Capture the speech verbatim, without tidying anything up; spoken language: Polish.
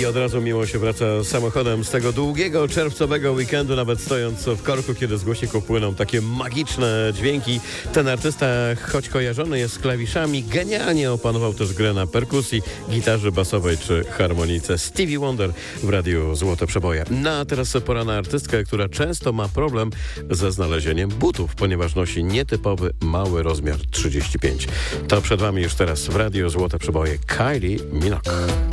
I od razu miło się wraca samochodem z tego długiego czerwcowego weekendu, nawet stojąc w korku, kiedy z głośników płyną takie magiczne dźwięki. Ten artysta, choć kojarzony jest z klawiszami, genialnie opanował też grę na perkusji, gitarze basowej czy harmonice. Stevie Wonder w radiu Złote Przeboje. No a teraz pora na artystkę, która często ma problem ze znalezieniem butów, ponieważ nosi nietypowy, mały rozmiar trzydzieści pięć. To przed wami już teraz w radiu Złote Przeboje Kylie Minogue.